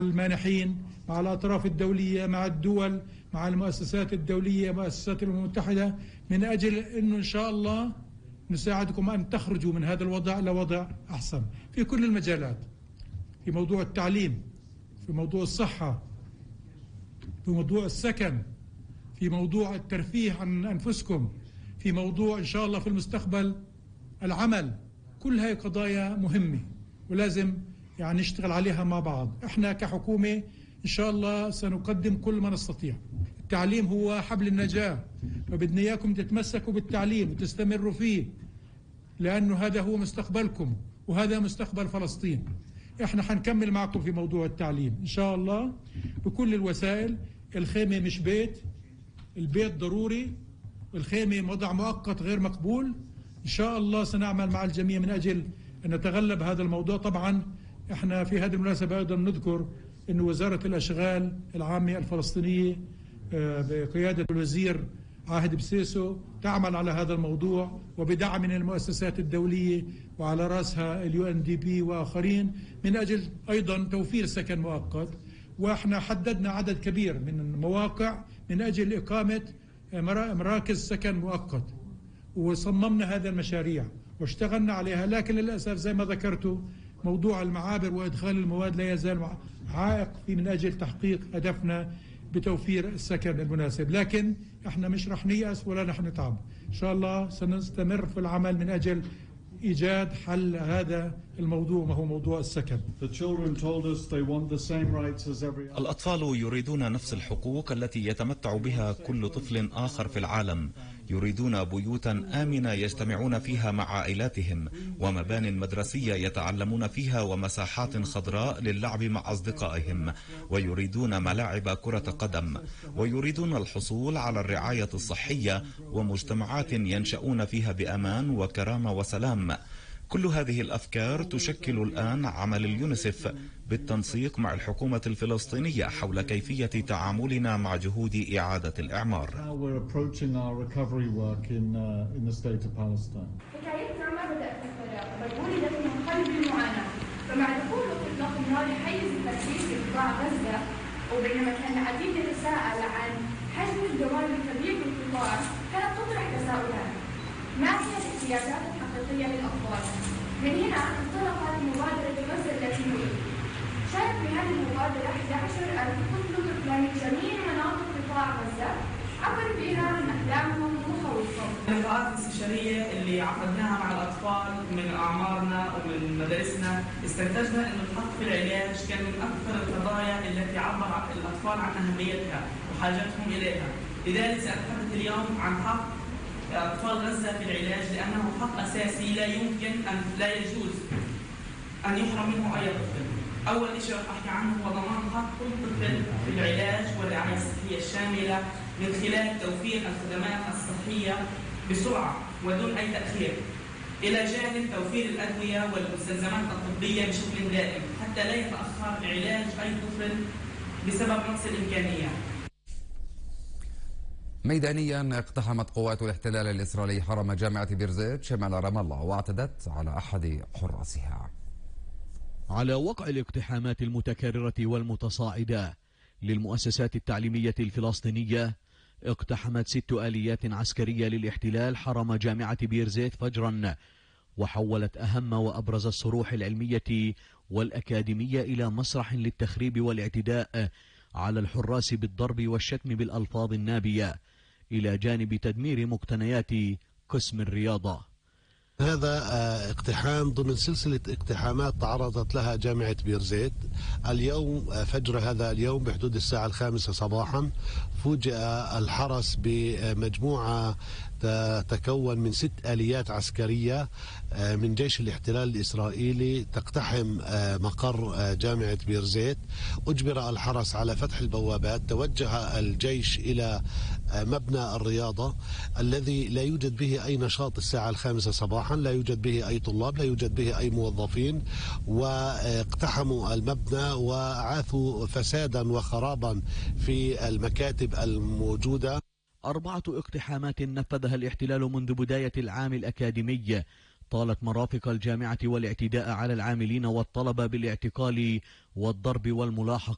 المانحين، مع الأطراف الدولية، مع الدول، مع المؤسسات الدولية، مؤسسات الأمم المتحدة، من أجل أنه إن شاء الله نساعدكم أن تخرجوا من هذا الوضع إلى وضع أحسن في كل المجالات، في موضوع التعليم، في موضوع الصحة، في موضوع السكن، في موضوع الترفيه عن أنفسكم، في موضوع إن شاء الله في المستقبل العمل. كل هاي قضايا مهمة ولازم نشتغل عليها مع بعض. احنا كحكومة إن شاء الله سنقدم كل ما نستطيع. التعليم هو حبل النجاة، فبدنا إياكم تتمسكوا بالتعليم وتستمروا فيه، لأنه هذا هو مستقبلكم وهذا مستقبل فلسطين. احنا حنكمل معكم في موضوع التعليم إن شاء الله بكل الوسائل. الخيمة مش بيت، البيت ضروري، والخيمة وضع مؤقت غير مقبول. إن شاء الله سنعمل مع الجميع من أجل أن نتغلب هذا الموضوع. طبعا احنا في هذه المناسبة أيضا نذكر أن وزارة الأشغال العامة الفلسطينية بقيادة الوزير عاهد بسيسو تعمل على هذا الموضوع وبدعم من المؤسسات الدولية وعلى رأسها UNDP وآخرين من أجل أيضا توفير سكن مؤقت. وإحنا حددنا عدد كبير من المواقع من أجل إقامة مراكز سكن مؤقت، وصممنا هذا المشاريع واشتغلنا عليها. لكن للأسف زي ما ذكرتوا موضوع المعابر وإدخال المواد لا يزال عائق في من أجل تحقيق هدفنا بتوفير السكن المناسب. لكن احنا مش رح نيأس ولا رح نتعب، ان شاء الله سنستمر في العمل من اجل ايجاد حل هذا الموضوع وهو موضوع السكن. الأطفال يريدون نفس الحقوق التي يتمتع بها كل طفل آخر في العالم. يريدون بيوتا آمنة يجتمعون فيها مع عائلاتهم، ومبان مدرسية يتعلمون فيها، ومساحات خضراء للعب مع أصدقائهم، ويريدون ملاعب كرة قدم، ويريدون الحصول على الرعاية الصحية ومجتمعات ينشأون فيها بأمان وكرامة وسلام. كل هذه الأفكار تشكل الآن عمل اليونسف بالتنسيق مع الحكومة الفلسطينية حول كيفية تعاملنا مع جهود إعادة الإعمار. حكايتنا ما بدأت بالفراغ، بل ولدت من قلب المعاناة. فمع دخول إطلاق النار حيز التركيز في قطاع غزة، وبينما كان العديد يتساءل عن حجم الدمار الكبير للقطاع، كانت تطرح تساؤلات: ما هي الاحتياجات الحقيقية للأطفال؟ من هنا انطلقت مبادرة غزة التي نريد. شارك بهذه المبادرة 11,000 طفل وطفلة من جميع مناطق قطاع غزة، عبر بها عن أحلامهم ومخاوفهم. اللقاءات الاستشارية اللي عقدناها مع الأطفال من أعمارنا ومن مدارسنا، استنتجنا أن الحق في العلاج كان من أكثر القضايا التي عبر الأطفال عن أهميتها وحاجتهم إليها. لذلك سأتحدث اليوم عن حق أطفال غزة في العلاج، لأنه حق أساسي لا يجوز أن يحرم منه أي طفل. أول شيء راح أحكي عنه هو ضمان حق كل طفل في العلاج والرعاية الصحية الشاملة من خلال توفير الخدمات الصحية بسرعة ودون أي تأخير، إلى جانب توفير الأدوية والمستلزمات الطبية بشكل دائم حتى لا يتأخر علاج أي طفل بسبب نقص الإمكانيات. ميدانيا اقتحمت قوات الاحتلال الإسرائيلي حرم جامعة بيرزيت شمال رام الله واعتدت على أحد حراسها. على وقع الاقتحامات المتكررة والمتصاعدة للمؤسسات التعليمية الفلسطينية، اقتحمت 6 آليات عسكرية للاحتلال حرم جامعة بيرزيت فجرا، وحولت أهم وأبرز الصروح العلمية والأكاديمية إلى مسرح للتخريب والاعتداء على الحراس بالضرب والشتم بالألفاظ النابية، إلى جانب تدمير مقتنيات قسم الرياضة. هذا اقتحام ضمن سلسلة اقتحامات تعرضت لها جامعة بيرزيت. اليوم فجر هذا اليوم بحدود الساعة 5 صباحا فوجئ الحرس بمجموعة تتكون من 6 آليات عسكرية من جيش الاحتلال الإسرائيلي تقتحم مقر جامعة بيرزيت. أجبر الحرس على فتح البوابات. توجه الجيش إلى مبنى الرياضة الذي لا يوجد به أي نشاط الساعة 5 صباحا، لا يوجد به أي طلاب، لا يوجد به أي موظفين، واقتحموا المبنى وعاثوا فسادا وخرابا في المكاتب الموجودة. 4 اقتحامات نفذها الاحتلال منذ بداية العام الأكاديمي طالت مرافق الجامعة والاعتداء على العاملين والطلبة بالاعتقال والضرب والملاحقة